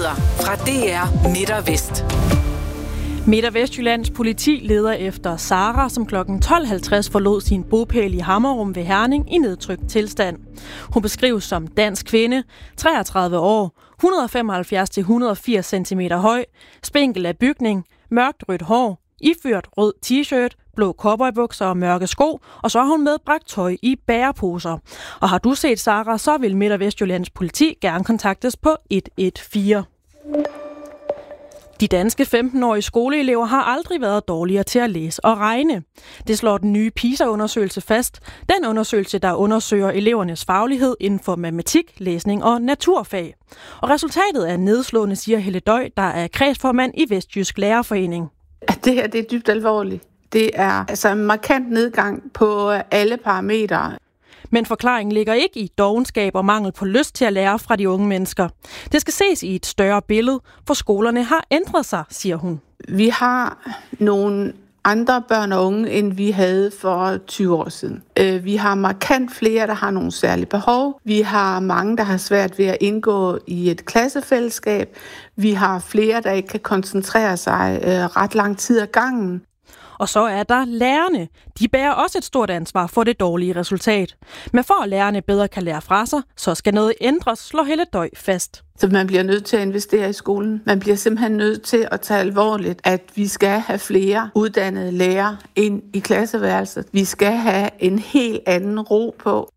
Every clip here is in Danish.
Nyheder fra DR Midt og Vest. Midt- og Vestjyllands politi leder efter Sara, som kl. 12.50 forlod sin bopæl i Hammerum ved Herning i nedtrykt tilstand. Hun beskrives som dansk kvinde, 33 år, 175-180 cm høj, spinkel af bygning, mørkt rødt hår, iført rød t-shirt, blå cowboybukser og mørke sko, og så har hun medbragt tøj i bæreposer. Og har du set Sara, så vil Midt- og Vestjyllands politi gerne kontaktes på 114. De danske 15-årige skoleelever har aldrig været dårligere til at læse og regne. Det slår den nye PISA-undersøgelse fast. Den undersøgelse, der undersøger elevernes faglighed inden for matematik, læsning og naturfag. Og resultatet er nedslående, siger Helle Døj, der er kredsformand i Vestjysk Lærerforening. Det her det er dybt alvorligt. Det er altså en markant nedgang på alle parametre. Men forklaringen ligger ikke i dovenskab og mangel på lyst til at lære fra de unge mennesker. Det skal ses i et større billede, for skolerne har ændret sig, siger hun. Vi har nogle andre børn og unge, end vi havde for 20 år siden. Vi har markant flere, der har nogle særlige behov. Vi har mange, der har svært ved at indgå i et klassefællesskab. Vi har flere, der ikke kan koncentrere sig ret lang tid ad gangen. Og så er der lærerne. De bærer også et stort ansvar for det dårlige resultat. Men for at lærerne bedre kan lære fra sig, så skal noget ændres, slår Helle Døj fast. Så man bliver nødt til at investere i skolen. Man bliver simpelthen nødt til at tage alvorligt, at vi skal have flere uddannede lærere ind i klasseværelset. Vi skal have en helt anden ro på.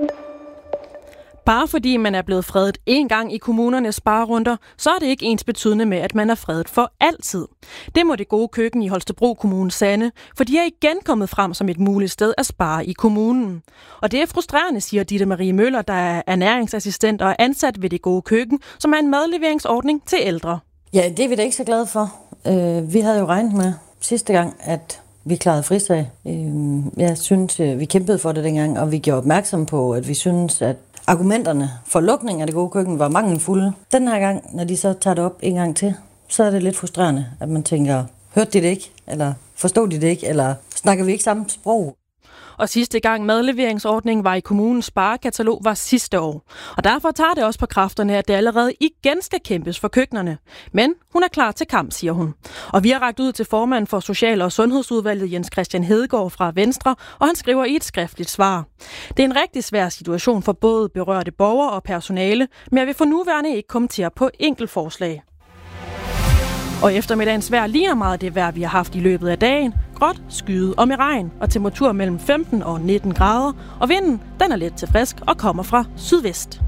Bare fordi man er blevet fredet én gang i kommunernes sparerunder, så er det ikke ensbetydende med, at man er fredet for altid. Det må det gode køkken i Holstebro Kommune sande, for de er igen kommet frem som et muligt sted at spare i kommunen. Og det er frustrerende, siger Ditte Marie Møller, der er ernæringsassistent og ansat ved det gode køkken, som er en madleveringsordning til ældre. Ja, det er vi da ikke så glade for. Vi havde jo regnet med sidste gang, at vi klarede frisag. Jeg synes, vi kæmpede for det dengang, og vi gjorde opmærksom på, at vi synes, at argumenterne for lukning af det gode køkken var mangelfulde. Den her gang, når de så tager det op en gang til, så er det lidt frustrerende, at man tænker, hørte de det ikke? Eller forstod de det ikke? Eller snakker vi ikke samme sprog? Og sidste gang madleveringsordningen var i kommunens sparekatalog var sidste år. Og derfor tager det også på kræfterne, at det allerede igen skal kæmpes for køkkenerne. Men hun er klar til kamp, siger hun. Og vi har rakt ud til formanden for Social- og Sundhedsudvalget, Jens Christian Hedegaard fra Venstre, og han skriver i et skriftligt svar. Det er en rigtig svær situation for både berørte borgere og personale, men jeg vil for nuværende ikke kommentere på enkeltforslag. Og eftermiddagens vejr ligner meget det vejr, vi har haft i løbet af dagen. Gråt, skyet og med regn, og temperatur mellem 15 og 19 grader. Og vinden, den er let til frisk og kommer fra sydvest.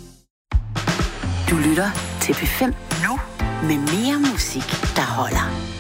Du lytter til P5 nu med mere musik, der holder.